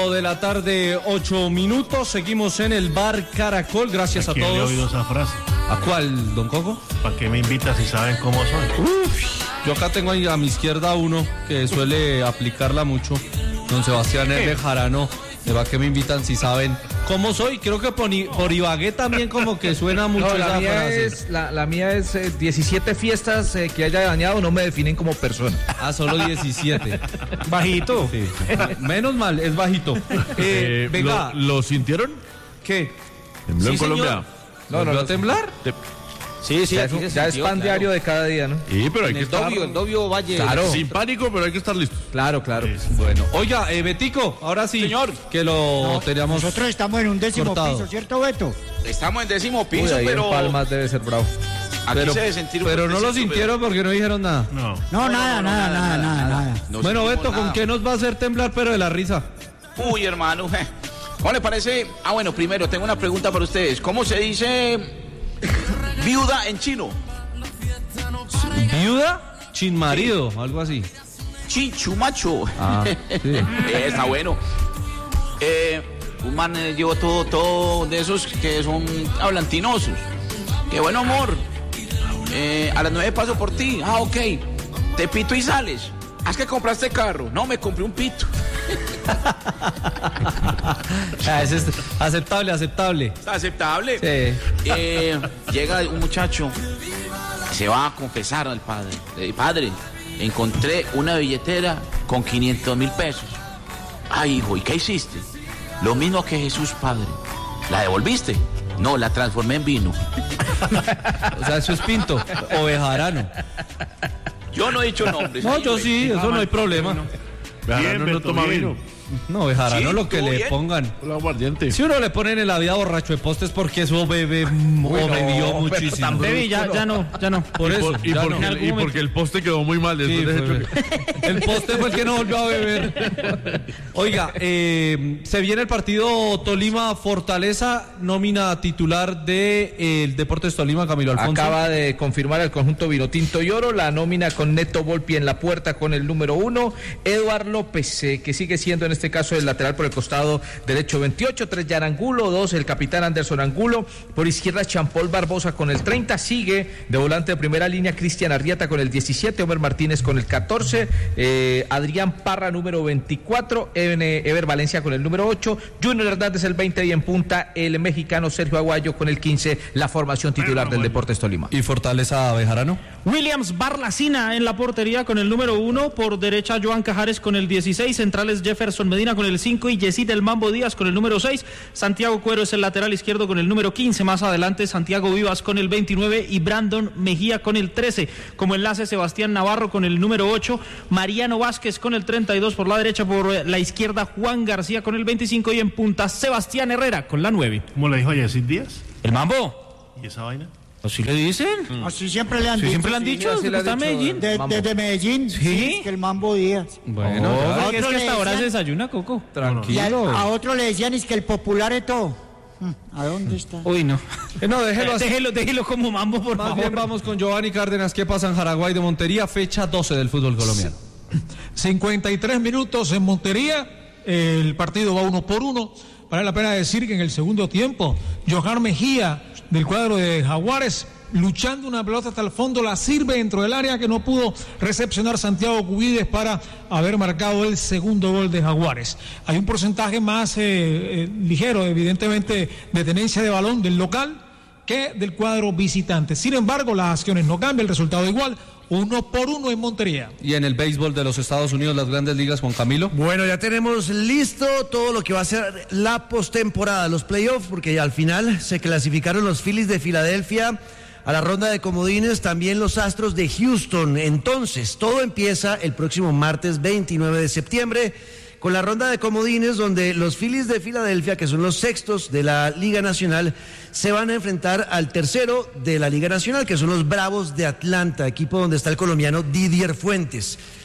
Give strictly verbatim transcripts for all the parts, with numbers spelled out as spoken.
cinco de la tarde, ocho minutos. Seguimos en el bar Caracol. Gracias a, ¿A quién todos. le he oído esa frase? ¿A cuál, don Coco? ¿Para qué me invitas si saben cómo soy? Uf, yo acá tengo ahí a mi izquierda uno que suele aplicarla mucho. Don Sebastián R. Jarano. ¿De va que me invitan si saben cómo soy? Creo que por, por Ibagué también como que suena mucho no, la esa mía frase. es la, la mía es eh, diecisiete fiestas eh, que haya dañado no me definen como persona. Ah, solo diecisiete. Bajito. Sí. Menos mal, es bajito. Eh, Eh, venga. ¿lo, ¿Lo sintieron? ¿Qué? ¿Tembló en Sí, Colombia? señor. No, ¿Volvió no, a no. temblar? Te- Sí, sí, Ya, aquí es, se ya es sintió, pan claro. diario de cada día, ¿no? Sí, pero hay En que el estar Dobio, el Dobio Valle. Claro. sin pánico, pero hay que estar listos. Claro, claro. Bueno, oiga, eh, Betico, ahora sí. Señor. Que lo teníamos. Nosotros estamos en un décimo cortado. piso, ¿cierto, Beto? Estamos en décimo Uy, piso, ahí pero en Palmas debe ser bravo. aquí Pero, se debe sentir un pero no lo fuertecito, sintieron porque no dijeron nada. No. No, nada, no, nada, nada, nada, nada. No Bueno, sentimos Beto, ¿con nada. qué nos va a hacer temblar pero de la risa? Uy, hermano. je. ¿Cómo le parece? Ah, bueno, primero tengo una pregunta para ustedes. ¿Cómo se dice viuda en chino? ¿Viuda? Chin marido, algo así. Chinchumacho. Ah, sí. Eh, está bueno. Eh, un man eh, llevó todo, todo de esos que son hablantinosos. Qué buen amor. Eh, a las nueve paso por ti. Ah, ok. Te pito y sales. ¿Has que compraste carro? No, me compré un pito. Ah, ese es aceptable, aceptable. Está aceptable. Sí. Eh, llega un muchacho, se va a confesar al padre. Le dice, padre, encontré una billetera con quinientos mil pesos. Ay, hijo, ¿y qué hiciste? Lo mismo que Jesús, padre. ¿La devolviste? No, la transformé en vino. O sea, eso es Pinto o Bejarano. Yo no he dicho nombres. No, ahí, yo güey. sí, eso no hay problema. Bejarano no Beto, toma bien. vino. No, Bejarano Sí, lo que ¿todo le bien? pongan. Hola, aguardiente. Si uno le ponen en la vida borracho de postes porque eso bebe mm, o no, bebió pero muchísimo. tan Baby, ya, ya no, ya no. Por y eso. por- y, ya porque, no. el, y porque el poste quedó muy mal después Sí, de ese fue- choque. el poste fue el que no volvió a beber. Oiga, eh, se viene el partido Tolima-Fortaleza, nómina titular de eh, el Deportes Tolima, Camilo Alfonso. Acaba de confirmar el conjunto Vinotinto y Oro, la nómina con Neto Volpi en la puerta con el número uno, Eduard López, eh, que sigue siendo en este caso el lateral por el costado derecho veintiocho, tres Jan Angulo, dos el capitán Anderson Angulo, por izquierda Champol Barbosa con el treinta, sigue de volante de primera línea Cristian Arrieta con el diecisiete, Omer Martínez con el catorce, eh, Adrián Parra número veinticuatro, Ever Valencia con el número ocho, Junior Hernández el veinte y en punta el mexicano Sergio Aguayo con el quince, la formación titular del Deportes Tolima. ¿Y Fortaleza Bejarano? Williams Barlacina en la portería con el número uno, por derecha Joan Cajares con el dieciséis, centrales Jefferson Medina con el cinco y Yesid El Mambo Díaz con el número seis, Santiago Cuero es el lateral izquierdo con el número quince, más adelante Santiago Vivas con el veintinueve y Brandon Mejía con el trece, como enlace Sebastián Navarro con el número ocho, Mariano Vázquez con el treinta y dos por la derecha, por la izquierda Juan García con el veinticinco y en punta Sebastián Herrera con la nueve. ¿Cómo le dijo a Yesid Díaz? ¿El Mambo? ¿Y esa vaina? ¿Así le dicen? Así siempre le han Sí, dicho. siempre le han sí, dicho, así desde le que ha está en dicho, Medellín. De- Mambo. desde Medellín, ¿Sí? que el Mambo Díaz. Bueno, Oh, ya, porque es que Otro hasta le ahora se decían- desayuna, Coco. Y a, tranquilo. a otro le decían es que el popular es todo. Hmm, ¿A dónde está? Uy, no. Eh, no, déjelo así. Déjelo, déjelo como Mambo, por Más favor. bien vamos con Giovanni Cárdenas. ¿Qué pasa en Jaraguay de Montería? Fecha doce del fútbol colombiano. cincuenta y tres minutos en Montería, el partido va uno por uno. Vale la pena decir que en el segundo tiempo, Johan Mejía del cuadro de Jaguares, luchando una pelota hasta el fondo, la sirve dentro del área que no pudo recepcionar Santiago Cubides para haber marcado el segundo gol de Jaguares. Hay un porcentaje más eh, eh, ligero, evidentemente, de tenencia de balón del local que del cuadro visitante. Sin embargo, las acciones no cambian, el resultado igual, uno por uno en Montería. Y en el béisbol de los Estados Unidos, las grandes ligas, Juan Camilo. Bueno, ya tenemos listo todo lo que va a ser la postemporada, los playoffs, porque al final se clasificaron los Phillies de Filadelfia a la ronda de comodines, también los Astros de Houston. Entonces, todo empieza el próximo martes veintinueve de septiembre con la ronda de comodines, donde los Phillies de Filadelfia, que son los sextos de la Liga Nacional, se van a enfrentar al tercero de la Liga Nacional, que son los Bravos de Atlanta, equipo donde está el colombiano Didier Fuentes.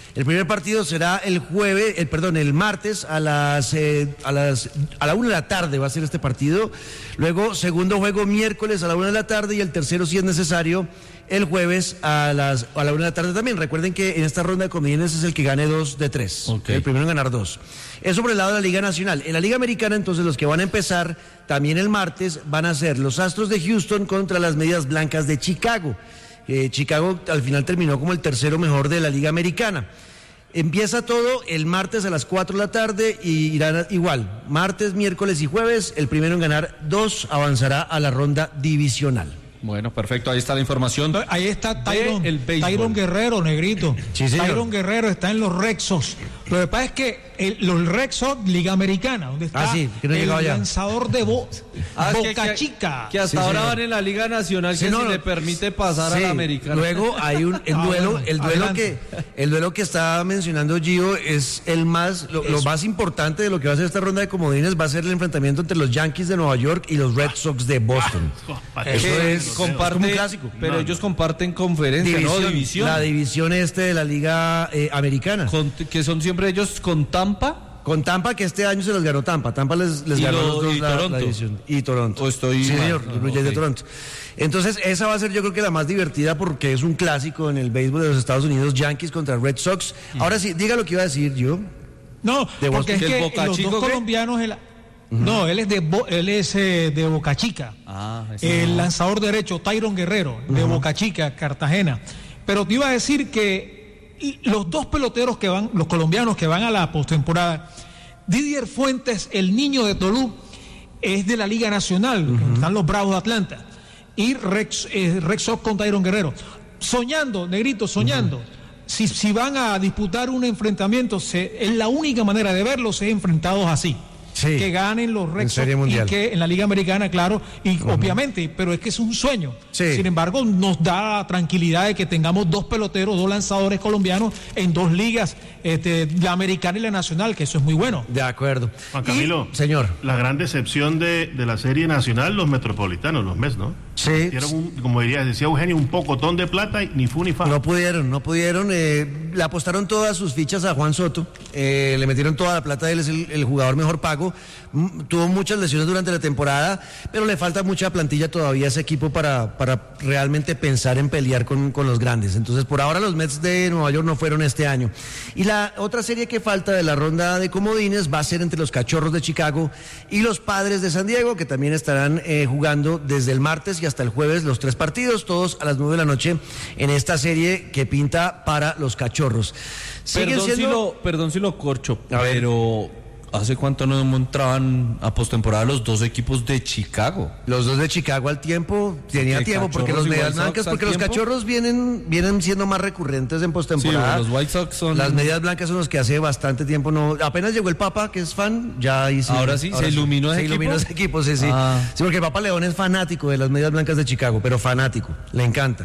El primer partido será el jueves, el perdón, el martes a las eh, a las a la una de la tarde va a ser este partido. Luego segundo juego miércoles a la una de la tarde y el tercero, si es necesario, el jueves a las a la una de la tarde también. Recuerden que en esta ronda de comodines es el que gane dos de tres. Okay. El primero en ganar dos. Eso por el lado de la Liga Nacional. En la Liga Americana, entonces, los que van a empezar también el martes van a ser los Astros de Houston contra las Medias Blancas de Chicago. Eh, Chicago al final terminó como el tercero mejor de la Liga Americana. Empieza todo el martes a las cuatro de la tarde y irán igual, martes, miércoles y jueves. El primero en ganar dos avanzará a la ronda divisional. Bueno, perfecto, ahí está la información. Ahí está Tyron, el Tyron Guerrero, negrito. Sí, señor. Tyron Guerrero está en los Red Sox. Lo que pasa es que el, los Red Sox, Liga Americana, donde está Ah, sí, que no el llegaba ya. lanzador de Bo- Ah, que- Boca que- Chica. Que hasta Sí, ahora señor. van en la Liga Nacional, Sí, que no, si no. le permite pasar a Sí, la Americana. Luego hay un el Ah, duelo, bueno, el duelo adelante. que el duelo que está mencionando Gio es el más lo, lo más importante de lo que va a ser esta ronda de comodines, va a ser el enfrentamiento entre los Yankees de Nueva York y los Red Sox de Boston. Eso Que es comparte, como un clásico. pero No, ellos comparten conferencia, ¿no? División. La división este de la Liga eh, Americana. Con- que son siempre ellos con Tampa. Con Tampa, que este año se los ganó Tampa. Tampa les, les Y ganó lo- los dos y la, Toronto. la división. Y Toronto. ¿O estoy sí, mal? señor, Ah, los Blue Jays de ok. Toronto. Entonces, esa va a ser yo creo que la más divertida porque es un clásico en el béisbol de los Estados Unidos, Yankees contra Red Sox. Ahora sí, diga lo que iba a decir yo. No, ¿De porque es Boston? ¿El que Boca los Chico dos qué? colombianos... el- No, él es de Bo- él es eh, de Boca Chica. Ah, ese El no. lanzador derecho, Tyron Guerrero, de Boca Chica, Cartagena. Pero te iba a decir que los dos peloteros que van, los colombianos que van a la postemporada, Didier Fuentes, el niño de Tolú, es de la Liga Nacional, están los Bravos de Atlanta, y Rex, eh, Red Sox con Tyron Guerrero. Soñando, negrito, soñando. Si, si van a disputar un enfrentamiento, se, es la única manera de verlos es enfrentados así. Sí. Que ganen los Red En Sox Serie y Mundial. que en la Liga Americana, claro, y obviamente, pero es que es un sueño. Sí. Sin embargo, nos da tranquilidad de que tengamos dos peloteros, dos lanzadores colombianos en dos ligas, este, la americana y la nacional, que eso es muy bueno. De acuerdo. Juan Camilo. Y- señor. La gran decepción de, de la serie nacional, los metropolitanos, los Mets, ¿no? Sí. Dieron un, como diría, decía Eugenio, un pocotón de plata y ni fu ni fa. No pudieron, no pudieron. Eh, le apostaron todas sus fichas a Juan Soto. Eh, le metieron toda la plata. Él es el, el jugador mejor pago. Mm, tuvo muchas lesiones durante la temporada, pero le falta mucha plantilla todavía a ese equipo para, para realmente pensar en pelear con, con los grandes. Entonces, por ahora los Mets de Nueva York no fueron este año. Y la otra serie que falta de la ronda de comodines va a ser entre los Cachorros de Chicago y los Padres de San Diego, que también estarán eh, jugando desde el martes y hasta el jueves los tres partidos, todos a las nueve de la noche en esta serie que pinta para los Cachorros. Siguen Perdón, si siendo- lo, perdón si lo corcho, A ver. pero ¿hace cuánto no entraban a postemporada los dos equipos de Chicago? Los dos de Chicago al tiempo, tenía ¿Qué, tiempo, porque Cachorros los y medias White Sox blancas, al porque los tiempo? Cachorros vienen, vienen siendo más recurrentes en postemporada. Sí, los White Sox son- Las medias blancas son los que hace bastante tiempo no. Apenas llegó el Papa, que es fan, ya ahí sí. Ahora sí, ¿se iluminó ese Se iluminó equipo? ese equipo, sí, sí. Ah. Sí, porque el Papa León es fanático de las medias blancas de Chicago, pero fanático, le encanta.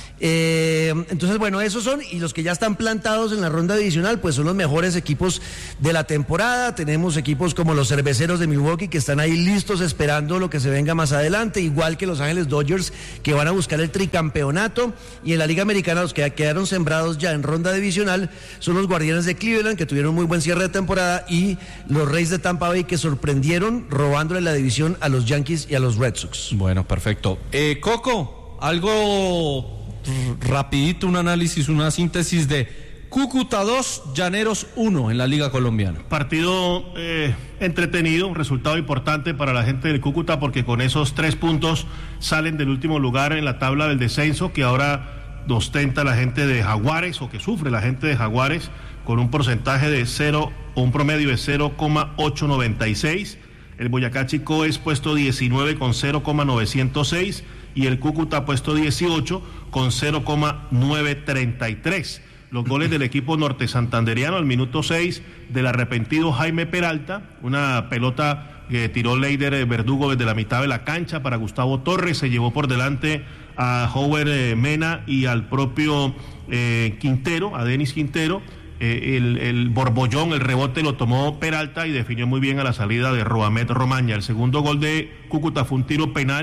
Eh, entonces, bueno, esos son, y los que ya están plantados en la ronda divisional, pues son los mejores equipos de la temporada. Tenemos equipos como los Cerveceros de Milwaukee, que están ahí listos esperando lo que se venga más adelante, igual que los Ángeles Dodgers, que van a buscar el tricampeonato. Y en la Liga Americana, los que quedaron sembrados ya en ronda divisional son los Guardianes de Cleveland, que tuvieron muy buen cierre de temporada, y los Reyes de Tampa Bay, que sorprendieron robándole la división a los Yankees y a los Red Sox. Bueno, perfecto. Eh, Coco, algo rapidito, un análisis, una síntesis de Cúcuta dos, Llaneros uno en la Liga Colombiana. Partido eh, entretenido, un resultado importante para la gente del Cúcuta porque con esos tres puntos salen del último lugar en la tabla del descenso que ahora ostenta la gente de Jaguares o que sufre la gente de Jaguares con un porcentaje de cero o un promedio de cero coma ochocientos noventa y seis. El Boyacá Chicó es puesto diecinueve con cero coma novecientos seis y el Cúcuta puesto dieciocho con cero coma novecientos treinta y tres. Los goles del equipo norte santanderiano al minuto seis del arrepentido Jaime Peralta, una pelota que tiró Leider Verdugo desde la mitad de la cancha para Gustavo Torres, se llevó por delante a Howard Mena y al propio eh, Quintero, a Denis Quintero. Eh, el, el borbollón, el rebote lo tomó Peralta y definió muy bien a la salida de Roamet Romaña. El segundo gol de Cúcuta fue un tiro penal,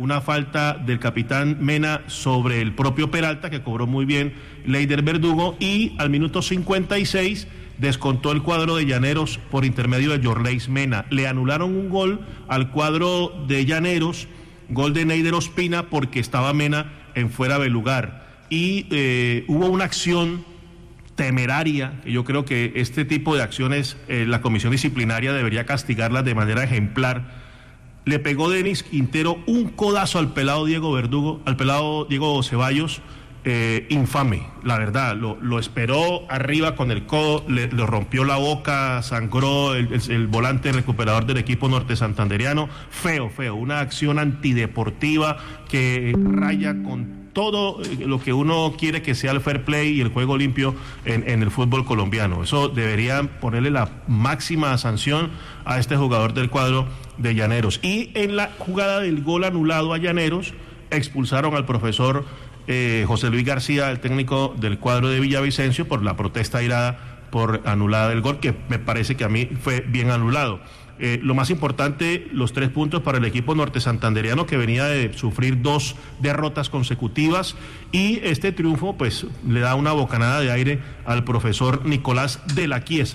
una falta del capitán Mena sobre el propio Peralta, que cobró muy bien Leider Verdugo, y al minuto cincuenta y seis descontó el cuadro de Llaneros por intermedio de Yorleis Mena. Le anularon un gol al cuadro de Llaneros, gol de Neider Ospina, porque estaba Mena en fuera de lugar. Y eh, hubo una acción temeraria, que yo creo que este tipo de acciones eh, la comisión disciplinaria debería castigarlas de manera ejemplar. Le pegó Denis Quintero un codazo al pelado Diego Verdugo, al pelado Diego Ceballos, eh, infame, la verdad, lo, lo esperó arriba con el codo, le, le rompió la boca, sangró el, el, el volante recuperador del equipo norte santanderiano, feo, feo, una acción antideportiva que raya con todo lo que uno quiere que sea el fair play y el juego limpio en, en el fútbol colombiano. Eso deberían ponerle la máxima sanción a este jugador del cuadro de Llaneros. Y en la jugada del gol anulado a Llaneros, expulsaron al profesor eh, José Luis García, el técnico del cuadro de Villavicencio, por la protesta airada por anulada del gol, que me parece que a mí fue bien anulado. Eh, lo más importante, los tres puntos para el equipo norte santanderiano, que venía de sufrir dos derrotas consecutivas, y este triunfo pues le da una bocanada de aire al profesor Nicolás de la Chiesa.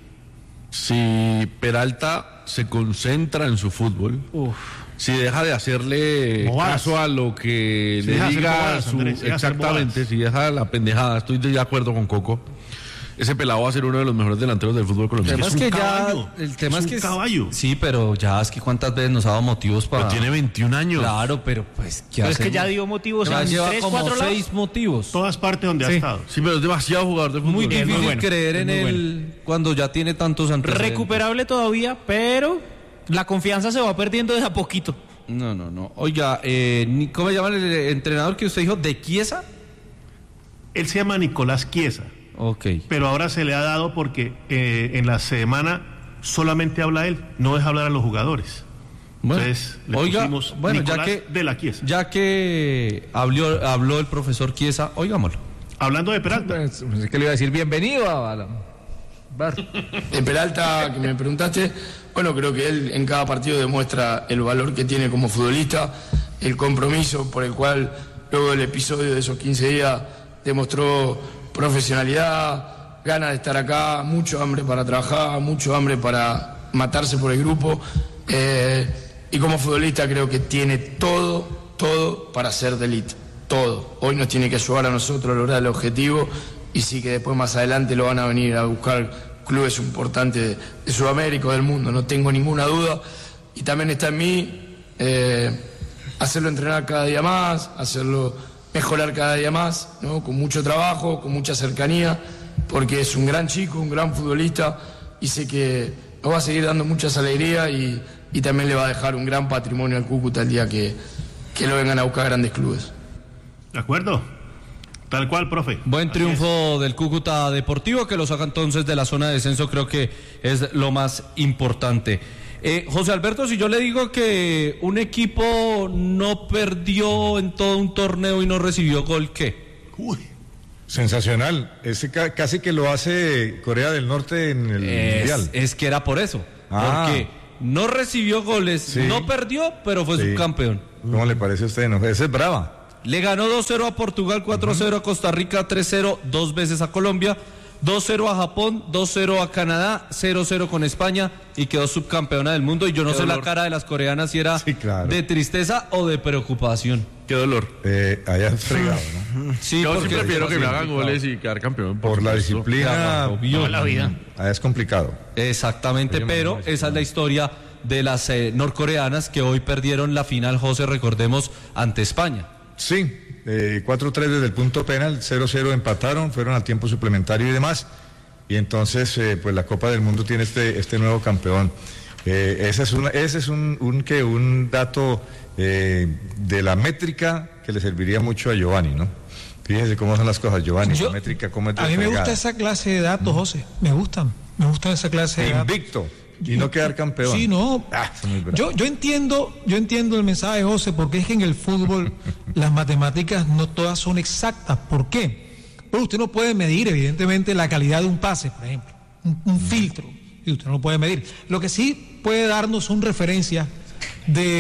Si Peralta se concentra en su fútbol, Uf. si deja de hacerle bobadas. caso a lo que si le diga bobadas, su, Andrés, exactamente, si deja la pendejada, estoy de acuerdo con Coco. Ese pelado va a ser uno de los mejores delanteros del fútbol colombiano. El tema es, es que caballo, ya, el tema es, es que caballo. Sí, pero ya es que cuántas veces nos ha dado motivos para. Pero tiene veintiún años. Claro, pero pues ¿qué pero es que ya dio motivos. Ya en lleva tres, como cuatro seis lados. motivos. Todas partes donde sí. ha estado. Sí, pero es demasiado jugador de fútbol. Muy difícil muy bueno, creer en él bueno. cuando ya tiene tantos antecedentes. Recuperable todavía, pero la confianza se va perdiendo de a poquito. No, no, no. Oiga, eh, ¿cómo se llama el entrenador que usted dijo? ¿De Chiesa? Él se llama Nicolás Chiesa. Okay. Pero ahora se le ha dado porque eh, en la semana solamente habla él, no deja hablar a los jugadores. Bueno, Entonces le oiga, pusimos bueno, Nicolás ya que, de la Chiesa. Ya que habló, habló el profesor Chiesa, oigámoslo. Hablando de Peralta. Pues, es que le iba a decir bienvenido a la... De Peralta, que me preguntaste, bueno, creo que él en cada partido demuestra el valor que tiene como futbolista, el compromiso por el cual luego del episodio de esos quince días demostró profesionalidad, ganas de estar acá, mucho hambre para trabajar, mucho hambre para matarse por el grupo, eh, y como futbolista creo que tiene todo, todo para ser de élite, todo. Hoy nos tiene que ayudar a nosotros a lograr el objetivo, y sí que después más adelante lo van a venir a buscar clubes importantes de, de Sudamérica, del mundo, no tengo ninguna duda, y también está en mí eh, hacerlo entrenar cada día más, hacerlo mejorar cada día más, ¿no? Con mucho trabajo, con mucha cercanía, porque es un gran chico, un gran futbolista, y sé que nos va a seguir dando muchas alegrías y, y también le va a dejar un gran patrimonio al Cúcuta el día que, que lo vengan a buscar grandes clubes. ¿De acuerdo? Tal cual, profe. Buen Así triunfo es. del Cúcuta Deportivo, que lo saca entonces de la zona de descenso, creo que es lo más importante. Eh, José Alberto, si yo le digo que un equipo no perdió en todo un torneo y no recibió gol, ¿qué? Uy, sensacional. Ese ca- casi que lo hace Corea del Norte en el es, Mundial. Es que era por eso. Ah. Porque no recibió goles, Sí. no perdió, pero fue Sí. subcampeón. ¿Cómo le parece a usted? No, ese es brava. Le ganó dos cero a Portugal, cuatro cero a Costa Rica, tres cero dos veces a Colombia, dos cero a Japón, dos cero a Canadá, cero cero con España y quedó subcampeona del mundo. Y yo no Qué sé dolor. la cara de las coreanas si era Sí, claro. de tristeza o de preocupación. Qué dolor. Eh, allá es fregado, ¿no? Sí, Yo sí porque prefiero que me hagan complicado. goles y quedar campeón. Por la supuesto. disciplina. Claro, obvio. la vida. Allá es complicado. Exactamente, Oye, pero mamá, esa es la historia de las eh, norcoreanas que hoy perdieron la final, José, recordemos, ante España. Sí, eh, cuatro tres desde el punto penal, cero cero empataron, fueron al tiempo suplementario y demás. Y entonces, eh, pues la Copa del Mundo tiene este, este nuevo campeón. Eh, ese es, una, ese es un, un, que, un dato eh, de la métrica que le serviría mucho a Giovanni, ¿no? Fíjese cómo son las cosas, Giovanni, Yo- la métrica, cómo es A mí me desplegada. gusta esa clase de datos, José. Me gustan. Me gusta esa clase de datos. Invicto y no quedar campeón. Sí, no. Ah, es muy bravo. Yo, yo entiendo, yo entiendo el mensaje, José, porque es que en el fútbol las matemáticas no todas son exactas. ¿Por qué? Pero usted no puede medir, evidentemente, la calidad de un pase, por ejemplo, un, un filtro, y usted no lo puede medir. Lo que sí puede darnos son referencias de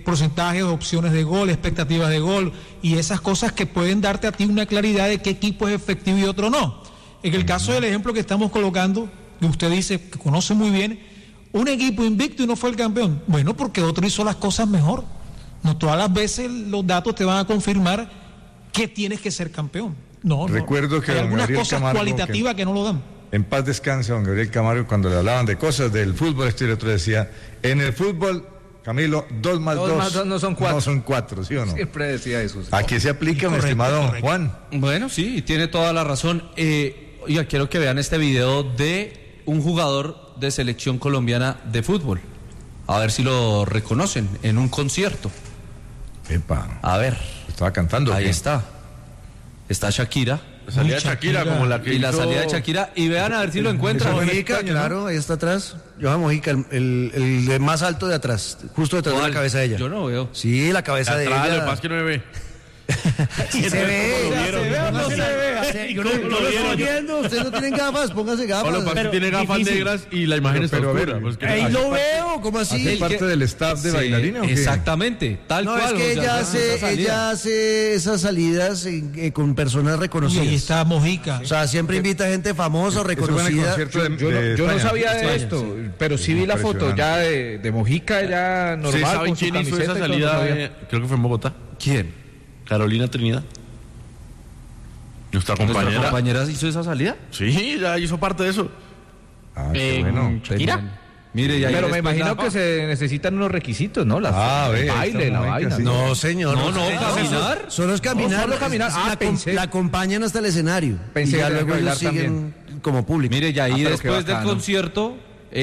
porcentajes, opciones de gol, expectativas de gol y esas cosas que pueden darte a ti una claridad de qué equipo es efectivo y otro no. En el caso del ejemplo que estamos colocando, que usted dice que conoce muy bien, un equipo invicto y no fue el campeón. Bueno, porque otro hizo las cosas mejor. No todas las veces los datos te van a confirmar que tienes que ser campeón. No, Recuerdo no. que Hay don algunas Gabriel cosas Camargo, cualitativas que... que no lo dan. En paz descanse don Gabriel Camargo, cuando le hablaban de cosas del fútbol, este y otro decía, en el fútbol, Camilo, dos más dos, dos más dos no son cuatro. No son cuatro, ¿sí o no? Siempre decía eso. Sí. Aquí se aplica, mi correcto, estimado correcto. Juan. Bueno, sí, tiene toda la razón. Eh, oiga, quiero que vean este video de un jugador de selección colombiana de fútbol. A ver si lo reconocen en un concierto. Epa. A ver. Estaba cantando. Ahí ¿qué? está. Está Shakira. La salida de Shakira, Shakira. como la que Y la hizo- salida de Shakira. Y vean a ver si lo encuentran. Mojica, claro, ahí está atrás. Johan Mojica, el, el, el de más alto de atrás, justo detrás de ¿Cuál? la cabeza de ella. Yo no veo. Sí, la cabeza de Atrás, lo que ella. pasa es que no me ve. Sí se ve. ¿Se ve o no se ve? Yo no, no lo estoy viendo, ustedes no tienen gafas, pónganse gafas. Pablo, pasa que tiene gafas difícil. negras y la imagen está Pero, pero, oscura. a ver, pues, que- Ahí Hace lo parte- veo, ¿cómo así? ¿Hace parte del staff de Sí, bailarina o qué? exactamente, tal No, cual. es que o sea, ella esa hace, salida. ella hace esas salidas eh, eh, con personas Y reconocidas. ahí está Mojica. O sea, siempre invita gente famosa o Eso fue en el reconocida. concierto de, Yo, no, de yo no España. sabía de España, esto, pero sí Sí, vi la foto impresionante. ya de, de Mojica, ya normal. ¿Sí saben con su quién hizo camiseta esa y todo, salida? no sabía. eh, creo que fue en Bogotá. ¿Quién? Carolina Trinidad. Nuestra ¿Nuestra compañera. compañera hizo esa salida? Sí, ya hizo parte de eso. Ah, qué Eh, bueno. Shakira. Mire, y ahí Pero me después imagino la- que se necesitan unos requisitos, ¿no? La, Ah, ve, el baile, está la Mojica, vaina. sí. No, señor. No, no, Eso- caminar. Solo es caminar. No, solo caminar. es- Ah, la, pensé. la acompañan hasta el escenario. Pensé y ya que luego tenía que ellos bailar siguen como público. Mire, y ahí Ah, pero qué después del bacano. concierto,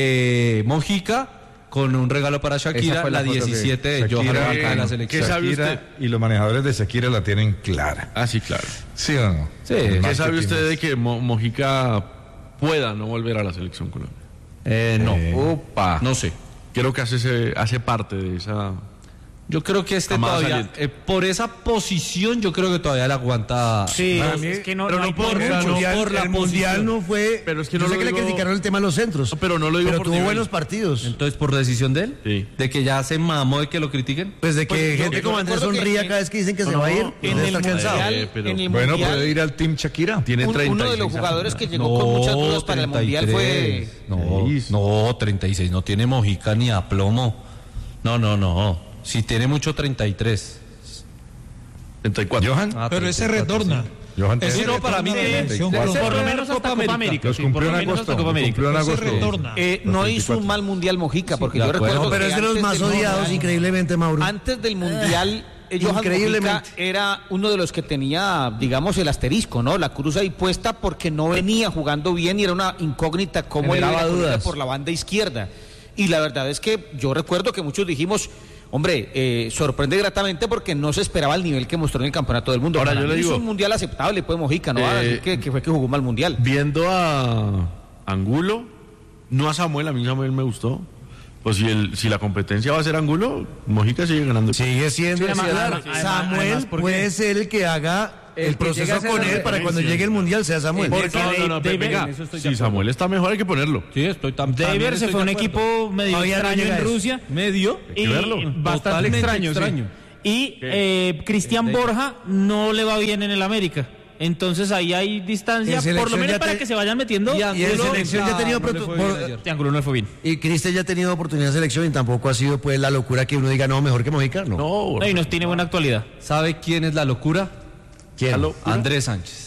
eh, Mojica con un regalo para Esa Shakira, fue la la foto que- diecisiete de Johan Shakira, Blanca de la ¿qué selección. sabe Shakira usted? y los manejadores de Shakira la tienen clara. Ah, sí, claro. ¿Sí o no? Sí. El ¿Qué sabe marketing usted es- de que Mo- Mojica pueda no volver a la selección Colombia? Eh, no, Opa. no sé. Creo que hace, ese- hace parte de esa... Yo creo que este Camada todavía, saliente. eh, por esa posición, yo creo que todavía le aguanta. Sí, Para mí- es que no, pero no no hay por por mucho. mucho. mundial, por la el mundial posición. no fue. Pero es que yo no sé lo que le digo- criticaron el tema de los centros. No, pero no lo digo Pero por tuvo nivel. buenos partidos. Entonces, por decisión de él, Sí. de que ya se mamó de que lo critiquen. Pues de que Pues yo- gente yo como Andrés recuerdo que sonría en- cada vez que dicen que se No, va a ir. en pues En debe el estar cansado. mundial, Eh, pero- en el Bueno, mundial, puede ir al Team Shakira. Tiene un- treinta y uno de seis los años. jugadores que llegó con muchas dudas para el mundial fue. No, no, treinta y seis, no tiene Mojica ni a plomo. No, no, no. Si tiene mucho, treinta y tres. treinta y cuatro. Johan, Ah, Pero ese treinta y cuatro, retorna. sí. Johan Ese Sí, no, para retorna mí de la tiene- selección de- Colombia. Por lo menos hasta Copa América. los sí, por cumplió lo en menos agosto. hasta Copa los América. cumplió en Ese agosto. retorna. Eh, Los no hizo veinticuatro. un mal mundial Mojica, porque de yo acuerdo. recuerdo No, pero que es de los antes más del odiados, mundial- increíblemente, Mauro. Antes del mundial, eh, Johan Increíblemente. Mojica era uno de los que tenía, digamos, el asterisco, ¿no? La cruz ahí puesta porque no venía jugando bien y era una incógnita cómo él Generaba era dudas. por la banda izquierda. Y la verdad es que yo recuerdo que muchos dijimos, hombre, eh, sorprende gratamente porque no se esperaba el nivel que mostró en el Campeonato del Mundo. Ahora, Para yo le mí digo- hizo un mundial aceptable, pues Mojica, no va a Eh, decir que, que fue que jugó mal mundial. Viendo a Angulo, no a Samuel, a mí Samuel me gustó. Pues si, el, si la competencia va a ser Angulo, Mojica sigue ganando. Sigue siendo Sí, además- titular. además- Samuel además, porque- puede ser el que haga el, El que llegue proceso a ser con la él para cuando referencia. llegue el mundial sea Samuel. Porque No, no, no, David- venga, en eso estoy de si acuerdo. Samuel está mejor hay que ponerlo. Sí, estoy tan Dever se fue a un equipo medio Todavía no extraño llega en eso. Rusia. medio. Y verlo. bastante Totalmente extraño, sí. extraño. Y eh, Cristian Eh, Borja no le va bien en el América. Entonces ahí hay distancia, En por lo selección menos ya para te- que se vayan metiendo. Y Y en Angulo, selección ya ha tenido no le protu- fue bien por- ayer. Triángulo no le fue bien. Y Cristian ya ha tenido oportunidad de selección y tampoco ha sido pues la locura que uno diga no, mejor que Mojica, no. No, No, y nos tiene buena actualidad. ¿Sabe quién es la locura? ¿Quién? ¿Aló? Andrés Sánchez.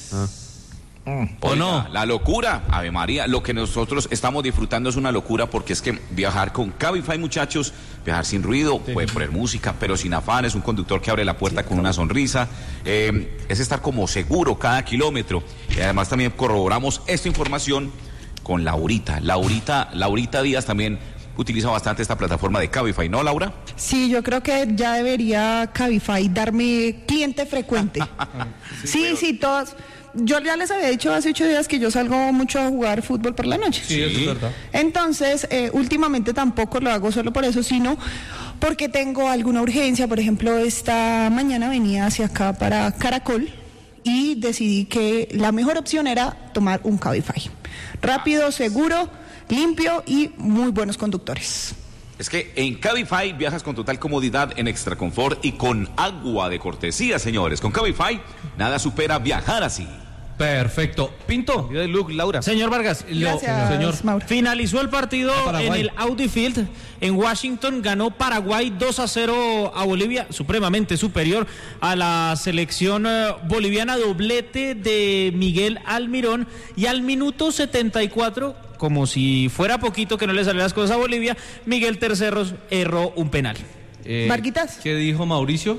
¿O Oiga, no? La locura, Ave María, lo que nosotros estamos disfrutando es una locura porque es que viajar con Cabify, muchachos, viajar sin ruido, puede poner música, pero sin afán, es un conductor que abre la puerta con una sonrisa, eh, es estar como seguro cada kilómetro. Y además también corroboramos esta información con Laurita. Laurita, Laurita Díaz también utiliza bastante esta plataforma de Cabify, ¿no, Laura? Sí, yo creo que ya debería Cabify darme cliente frecuente. Sí, sí, todas. Yo ya les había dicho hace ocho días que yo salgo mucho a jugar fútbol por la noche. Sí, eso es verdad. Entonces, eh, últimamente tampoco lo hago solo por eso, sino porque tengo alguna urgencia. Por ejemplo, esta mañana venía hacia acá para Caracol y decidí que la mejor opción era tomar un Cabify. Rápido, seguro, limpio y muy buenos conductores. Es que en Cabify viajas con total comodidad en extra confort y con agua de cortesía, señores. Con Cabify nada supera viajar así. Perfecto. Pinto. De look, Laura. Señor Vargas, Gracias, lo, señor. Mauro. Finalizó el partido en el Audi Field en Washington. Ganó Paraguay dos a cero a Bolivia, supremamente superior a la selección uh, boliviana. Doblete de Miguel Almirón. Y al minuto setenta y cuatro, como si fuera poquito que no le salieran las cosas a Bolivia, Miguel Terceros erró un penal. Eh, Varguitas. ¿Qué dijo Mauricio?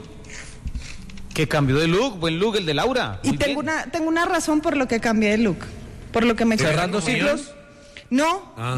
Que cambió de look, buen look el de Laura. Y tengo una, tengo una razón por lo que cambié de look. Por lo que me ¿Cerrando ciclos? No, Ah.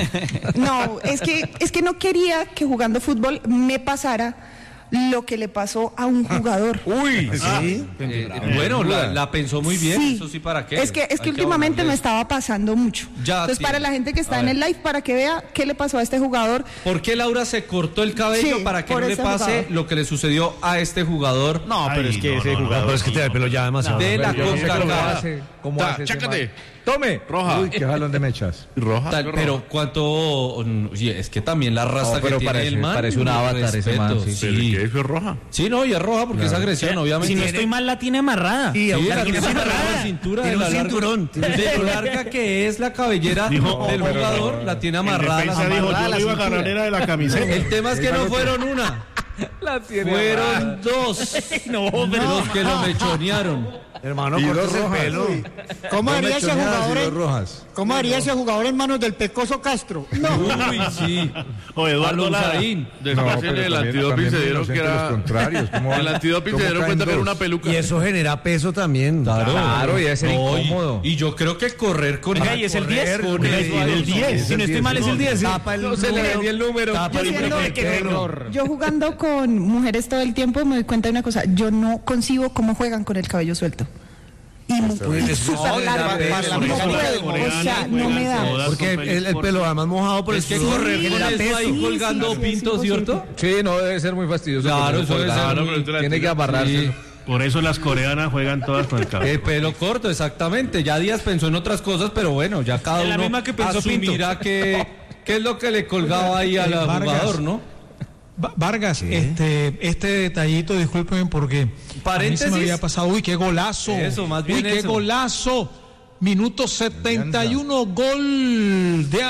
no, es que, es que no quería que jugando fútbol me pasara lo que le pasó a un jugador. Uy, ¿Sí? Eh, bueno, la, la pensó muy bien, Sí. eso sí, ¿para qué? Es que, es que Hay últimamente abonarle. me estaba pasando mucho. Ya, Entonces, sí. para la gente que está A en ver. el live, para que vea qué le pasó a este jugador. ¿Por qué Laura se cortó el cabello Sí, para que por no le ese pase jugador. lo que le sucedió a este jugador? No, pero Ay, es que no, ese no, no, jugador. Pero es que tiene el pelo ya demasiado. De la Yo no sé cómo CONCACAF. hace, cómo Ta, hace ese chácate. man. Tome. Roja. Uy, qué jalón de mechas. Roja. Tal, pero cuánto, oye, es que también la raza No, pero que tiene parece- el man. parece un avatar ese man, sí. sí. ¿Pero qué? ¿Fue roja? Sí, no, y es roja porque es agresión, obviamente. Si no estoy mal, la tiene amarrada. Sí, Sí, aunque la la tiene tiene amarrada amarrada. la cintura, Tiene de un la larga- cinturón. de lo larga que es la cabellera Dijo- del no, pero jugador, no. la tiene El amarrada. defensa dijo, amarrada yo la le iba a cintura. ganar era de la camiseta. El tema es que no fueron una, La tiene fueron dos. No, pero los que lo mechonearon. Hermano, Y dos cortes el rojas. pelo. ¿Cómo Dos haría ese mechoneadas jugador y dos en, rojas. ¿cómo haría ese jugador en manos del Pecoso Castro? No. Uy, sí. O Eduardo Lara. Alonsaín. Después pero en el también- antidoping también se muy dieron que inocentes era... los contrarios. ¿Cómo El van- antidoping cómo se dieron caen cuenta que era dos? una peluca. Y eso genera peso también. Claro, Claro, y debe ser No, y- incómodo. Y, yo creo que correr con Oiga, ¿y es el diez? con Con el- eso, el Alonso. diez. Si no estoy mal, es el diez. ¿sí? Tapa el No se le número, dio el número. tapa el Yo siendo- número, qué error. Yo jugando con mujeres todo el tiempo me doy cuenta de una cosa, yo no concibo cómo juegan con el cabello suelto. Y mu- Pues y eso súper es largo. la peso, No por eso puedo, o sea, no me da. Porque el, el pelo además mojado por Es que el sudor correr con genera eso peso. ahí colgando sí, sí, pintos, sí, ¿cierto? Sí, no debe ser muy fastidioso. Claro, que eso no debe ser colgado. muy- Tiene que amarrarse. Sí. Por eso las coreanas juegan todas con el cabello. El pelo corto, exactamente. Ya Díaz pensó en otras cosas, pero bueno, ya cada En la uno misma que pensó asumirá que, qué es lo que le colgaba ahí al Eh, Vargas. jugador, ¿no? Va- Vargas, este, este detallito, discúlpenme porque a mí se Paréntesis. me había pasado. Uy, qué golazo. Eso, más bien Uy, qué eso. golazo. Minuto setenta y uno, gol de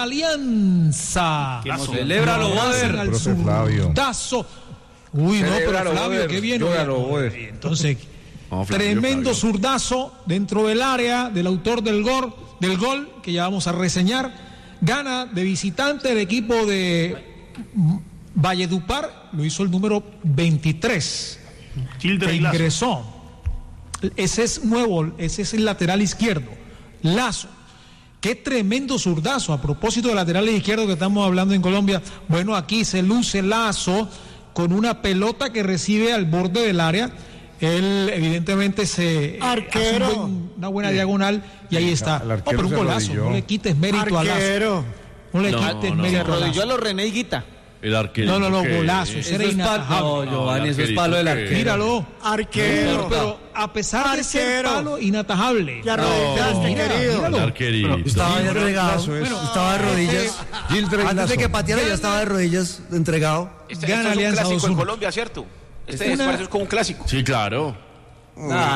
Alianza. Celébralo, Lo hacen Boder. al Profe Flavio. zurdazo. Uy, no, pero Celébralo, Flavio, Boder. qué bien. Llóralo, oiga. Boder. Entonces, No, Flavio, tremendo Flavio. zurdazo dentro del área del autor del gol, del gol que ya vamos a reseñar. Gana de visitante el equipo de Valledupar, lo hizo el número veintitrés, que Children y Lazo. ingresó. Ese es nuevo, ese es el lateral izquierdo, Lazo. Qué tremendo zurdazo. A propósito de laterales izquierdos que estamos hablando en Colombia, bueno, aquí se luce Lazo con una pelota que recibe al borde del área. Él evidentemente se Arquero. hace un buen- una buena diagonal y ahí está. El Oh, arquero pero un se golazo, arrodilló. no le quites mérito a Lazo. Arquero. No le No, quites no, mérito a Arrodilló a Lazo. los René Higuita. El arquero. No, no, no, que- golazo. Ese era Eso es palo. inatajable. No, Giovanni, eso es arquerito palo del que- arquero. Míralo. Arquero. No, pero a pesar de ser Arquero. palo, inatajable. Te arrodillaste, Mira, querido. míralo. El arquerito. Estaba ya entregado. Lazo es. Estaba de rodillas. Antes de que pateara ya estaba de rodillas entregado. Este, Gana esto es un Alianza clásico en dos uno. Colombia, ¿cierto? Este Una- es, parece como un clásico. Sí, claro.